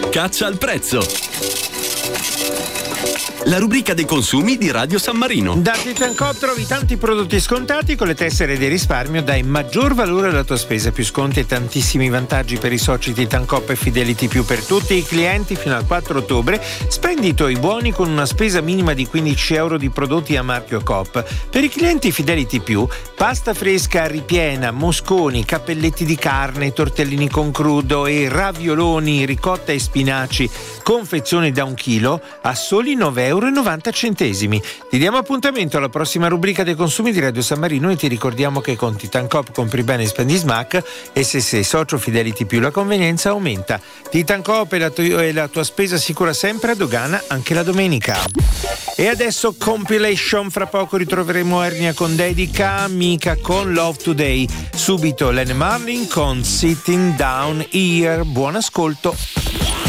Caccia al prezzo. La rubrica dei consumi di Radio San Marino. Da Titan Coop trovi tanti prodotti scontati con le tessere di risparmio. Dai maggior valore alla tua spesa, più sconti e tantissimi vantaggi per i soci Titan Coop e Fidelity Più. Per tutti i clienti fino al 4 ottobre spendi i tuoi buoni con una spesa minima di 15 euro di prodotti a marchio Coop. Per i clienti Fidelity Più, pasta fresca ripiena, mosconi, cappelletti di carne, tortellini con crudo e ravioloni, ricotta e spinaci, confezioni da 1 chilo a soli 9,90 euro. Ti diamo appuntamento alla prossima rubrica dei consumi di Radio San Marino e ti ricordiamo che con Titan Coop compri bene e spendi smack, e se sei socio Fidelity Più la convenienza aumenta. Titan Coop è la tua spesa sicura sempre, a dogana anche la domenica. E adesso compilation, fra poco ritroveremo Ernia con Dedica, Mika con Love Today, subito Lene Marlin con Sitting Down Here. Buon ascolto.